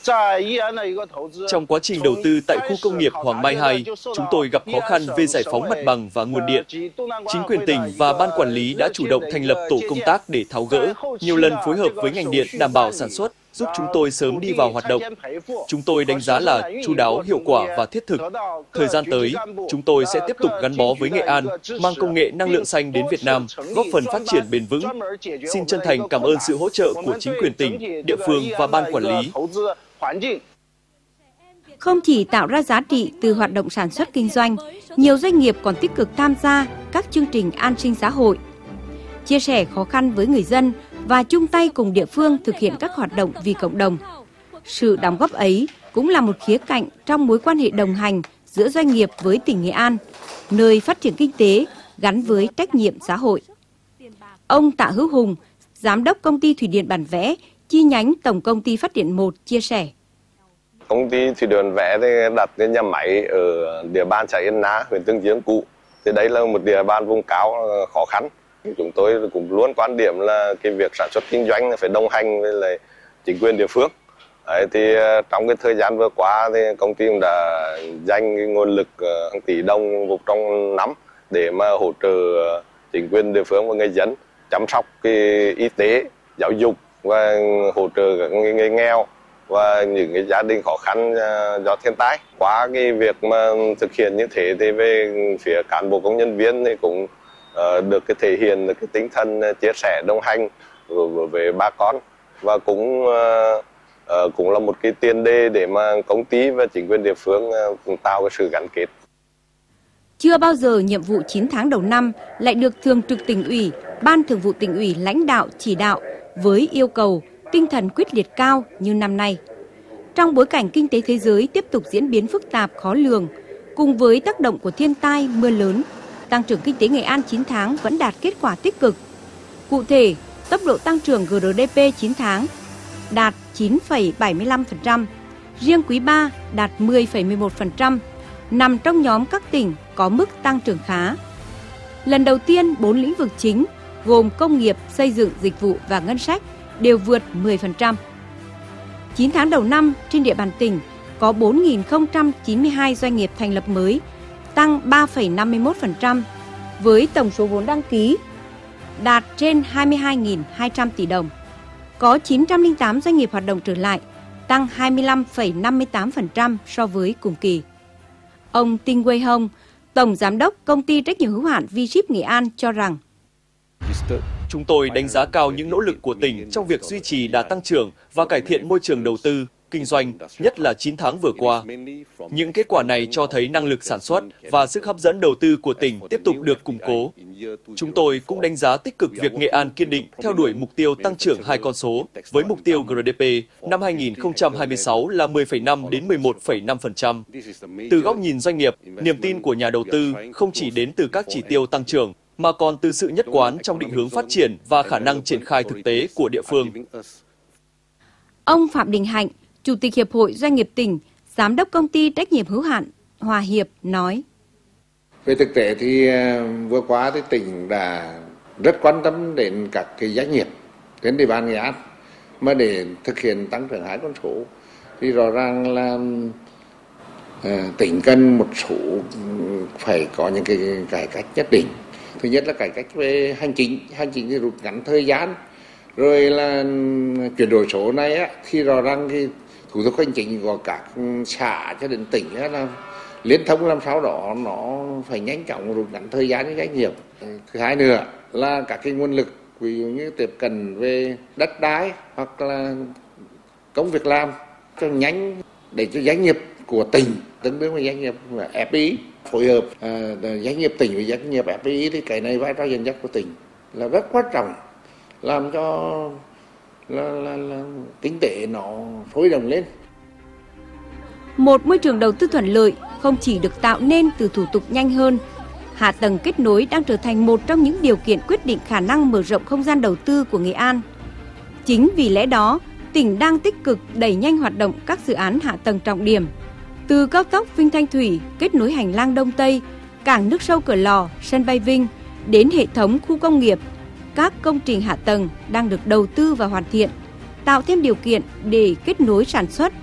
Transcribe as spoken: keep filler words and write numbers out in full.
Trong quá trình đầu tư tại khu công nghiệp Hoàng Mai hai, chúng tôi gặp khó khăn về giải phóng mặt bằng và nguồn điện. Chính quyền tỉnh và ban quản lý đã chủ động thành lập tổ công tác để tháo gỡ, nhiều lần phối hợp với ngành điện đảm bảo sản xuất, giúp chúng tôi sớm đi vào hoạt động. Chúng tôi đánh giá là chu đáo, hiệu quả và thiết thực. Thời gian tới, chúng tôi sẽ tiếp tục gắn bó với Nghệ An, mang công nghệ năng lượng xanh đến Việt Nam, góp phần phát triển bền vững. Xin chân thành cảm ơn sự hỗ trợ của chính quyền tỉnh, địa phương và ban quản lý. Không chỉ tạo ra giá trị từ hoạt động sản xuất kinh doanh, nhiều doanh nghiệp còn tích cực tham gia các chương trình an sinh xã hội, chia sẻ khó khăn với người dân và chung tay cùng địa phương thực hiện các hoạt động vì cộng đồng. Sự đóng góp ấy cũng là một khía cạnh trong mối quan hệ đồng hành giữa doanh nghiệp với tỉnh Nghệ An, nơi phát triển kinh tế gắn với trách nhiệm xã hội. Ông Tạ Hữu Hùng, Giám đốc Công ty Thủy điện Bản Vẽ, chi nhánh Tổng Công ty Phát điện một chia sẻ. Công ty Thủy điện Vẽ thì đặt cái nhà máy ở địa bàn xã Yên Ná, huyện Tương Dương cũ. Thì đây là một địa bàn vùng cao khó khăn. Chúng tôi cũng luôn quan điểm là cái việc sản xuất kinh doanh phải đồng hành với lại chính quyền địa phương. Đấy, thì trong cái thời gian vừa qua thì công ty cũng đã dành cái nguồn lực hàng tỷ đồng một trong năm để mà hỗ trợ chính quyền địa phương và người dân chăm sóc cái y tế, giáo dục và hỗ trợ các người nghèo và những cái gia đình khó khăn do thiên tai. Qua cái việc mà thực hiện như thế thì về phía cán bộ công nhân viên thì cũng uh, được cái thể hiện được cái tinh thần chia sẻ đồng hành với, với bà con và cũng uh, uh, cũng là một cái tiền đề để mà công ty và chính quyền địa phương uh, tạo cái sự gắn kết. Chưa bao giờ nhiệm vụ chín tháng đầu năm lại được Thường trực Tỉnh ủy, Ban Thường vụ Tỉnh ủy lãnh đạo chỉ đạo với yêu cầu tinh thần quyết liệt cao như năm nay. Trong bối cảnh kinh tế thế giới tiếp tục diễn biến phức tạp khó lường, cùng với tác động của thiên tai, mưa lớn, tăng trưởng kinh tế Nghệ An chín tháng vẫn đạt kết quả tích cực. Cụ thể, tốc độ tăng trưởng giê đê pê chín tháng đạt chín phẩy bảy mươi lăm phần trăm, riêng quý ba đạt mười phẩy mười một phần trăm, nằm trong nhóm các tỉnh có mức tăng trưởng khá. Lần đầu tiên, bốn lĩnh vực chính gồm công nghiệp, xây dựng, dịch vụ và ngân sách đều vượt mười phần trăm. chín tháng đầu năm, trên địa bàn tỉnh có bốn nghìn không trăm chín mươi hai doanh nghiệp thành lập mới, tăng ba phẩy năm mươi mốt phần trăm, với tổng số vốn đăng ký đạt trên hai mươi hai nghìn hai trăm tỷ đồng. Có chín trăm lẻ tám doanh nghiệp hoạt động trở lại, tăng hai mươi lăm phẩy năm mươi tám phần trăm so với cùng kỳ. Ông Tinh Quay Hông, Tổng Giám đốc Công ty Trách nhiệm hữu hạn V-Ship Nghệ An cho rằng chúng tôi đánh giá cao những nỗ lực của tỉnh trong việc duy trì đà tăng trưởng và cải thiện môi trường đầu tư, kinh doanh, nhất là chín tháng vừa qua. Những kết quả này cho thấy năng lực sản xuất và sức hấp dẫn đầu tư của tỉnh tiếp tục được củng cố. Chúng tôi cũng đánh giá tích cực việc Nghệ An kiên định theo đuổi mục tiêu tăng trưởng hai con số, với mục tiêu giê đê pê năm hai nghìn không trăm hai mươi sáu là mười phẩy năm đến mười một phẩy năm phần trăm. Từ góc nhìn doanh nghiệp, niềm tin của nhà đầu tư không chỉ đến từ các chỉ tiêu tăng trưởng, mà còn từ sự nhất quán trong định hướng phát triển và khả năng triển khai thực tế của địa phương. Ông Phạm Đình Hạnh, Chủ tịch Hiệp hội Doanh nghiệp tỉnh, Giám đốc Công ty Trách nhiệm hữu hạn Hòa Hiệp nói: Về thực tế thì vừa qua thì tỉnh đã rất quan tâm đến các cái doanh nghiệp trên địa bàn Nghệ An, mà để thực hiện tăng trưởng hai con số thì rõ ràng là uh, tỉnh cần một số phải có những cái cải cách nhất định. Thứ nhất là cải cách về hành chính, hành chính thì rút ngắn thời gian, rồi là chuyển đổi số này á, thì rõ ràng cái thủ tục hành chính của các xã cho đến tỉnh á, là liên thông làm sao đó nó phải nhanh chóng rút ngắn thời gian cho doanh nghiệp. Thứ hai nữa là các cái nguồn lực, ví dụ như tiếp cận về đất đai hoặc là công việc làm cho nhanh để cho doanh nghiệp của tỉnh tương đương với doanh nghiệp ép pê i phối hợp à, doanh nghiệp tỉnh với doanh nghiệp ép pê i thì cái này vai trò dẫn dắt của tỉnh là rất quan trọng, làm cho là, là, là kinh tế nó sôi động lên. Một môi trường đầu tư thuận lợi không chỉ được tạo nên từ thủ tục nhanh hơn, hạ tầng kết nối đang trở thành một trong những điều kiện quyết định khả năng mở rộng không gian đầu tư của Nghệ An. Chính vì lẽ đó, tỉnh đang tích cực đẩy nhanh hoạt động các dự án hạ tầng trọng điểm. Từ cao tốc Vinh Thanh Thủy kết nối hành lang Đông Tây, cảng nước sâu Cửa Lò, sân bay Vinh, đến hệ thống khu công nghiệp, các công trình hạ tầng đang được đầu tư và hoàn thiện, tạo thêm điều kiện để kết nối sản xuất